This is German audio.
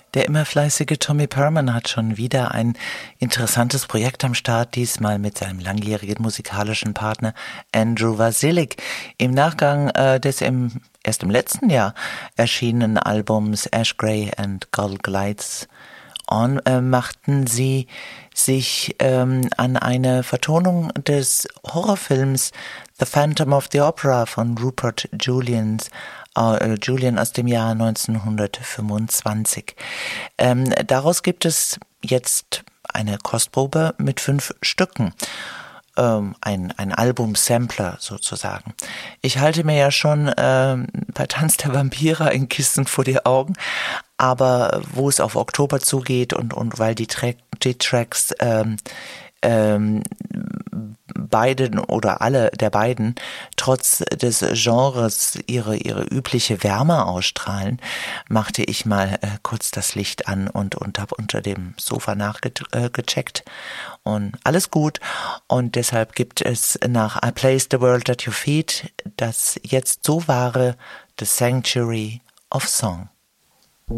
Der immer fleißige Tommy Perman hat schon wieder ein interessantes Projekt am Start, diesmal mit seinem langjährigen musikalischen Partner Andrew Vasilik. Im Nachgang des erst im letzten Jahr erschienenen Albums Ash Grey and Gold Glides On machten sie sich an eine Vertonung des Horrorfilms The Phantom of the Opera von Rupert Julian aus dem Jahr 1925. Daraus gibt es jetzt eine Kostprobe mit 5 Stücken. Ein Album-Sampler sozusagen. Ich halte mir ja schon bei Tanz der Vampire ein Kissen vor die Augen, aber wo es auf Oktober zugeht und weil die Tracks beiden oder alle der beiden trotz des Genres ihre übliche Wärme ausstrahlen, machte ich mal kurz das Licht an und habe unter dem Sofa nachgecheckt und alles gut, und deshalb gibt es nach I Place the World at Your Feet das jetzt so wahre The Sanctuary of Song.